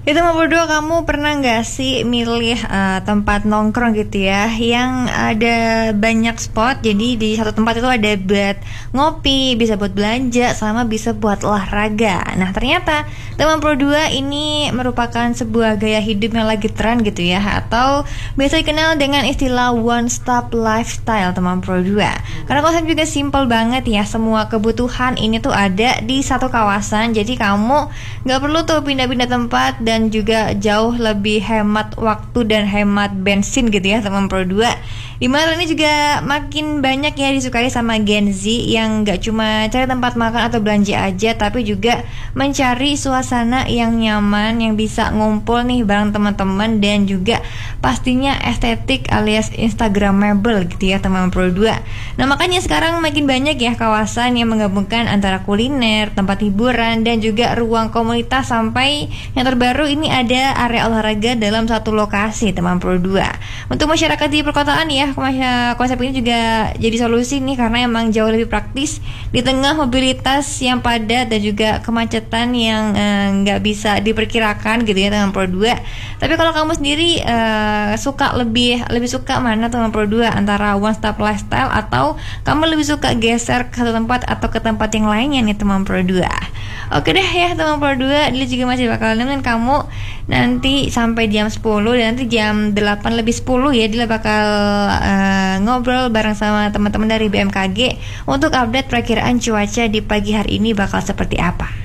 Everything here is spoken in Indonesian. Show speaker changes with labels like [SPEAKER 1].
[SPEAKER 1] Itu nomor dua, kamu pernah nggak sih milih tempat nongkrong gitu ya, yang ada banyak spot. Jadi di satu tempat itu ada buat ngopi, bisa buat belanja, sama bisa buat olahraga. Nah ternyata teman Pro 2 ini merupakan sebuah gaya hidup yang lagi tren gitu ya, atau biasa dikenal dengan istilah one stop lifestyle teman Pro 2. Karena konsep juga simple banget ya, semua kebutuhan ini tuh ada di satu kawasan. Jadi kamu nggak perlu tuh pindah-pindah tempat, dan juga jauh lebih hemat waktu dan hemat bensin gitu ya teman Pro 2. Dimana ini juga makin banyak ya disukai sama Gen Z, yang gak cuma cari tempat makan atau belanja aja, tapi juga mencari suasana yang nyaman, yang bisa ngumpul nih bareng teman-teman, dan juga pastinya estetik alias instagramable gitu ya teman Pro 2. Nah makanya sekarang makin banyak ya kawasan yang menggabungkan antara kuliner, tempat hiburan, dan juga ruang komunitas, sampai yang terbaru ini ada area olahraga dalam satu lokasi teman Pro 2. Untuk masyarakat di perkotaan ya, konsep ini juga jadi solusi nih, karena emang jauh lebih praktis di tengah mobilitas yang padat dan juga kemacetan yang nggak bisa diperkirakan gitu ya teman Pro 2. Tapi kalau kamu sendiri suka lebih suka mana teman Pro 2, antara one stop lifestyle atau kamu lebih suka geser ke satu tempat atau ke tempat yang lainnya nih teman Pro 2? Oke deh ya teman Pro 2, dia juga masih bakal nemenin kamu nanti sampai jam 10, dan nanti jam 8 lebih 10 ya dia bakal ngobrol bareng sama teman-teman dari BMKG untuk update perakiraan cuaca di pagi hari ini bakal seperti apa.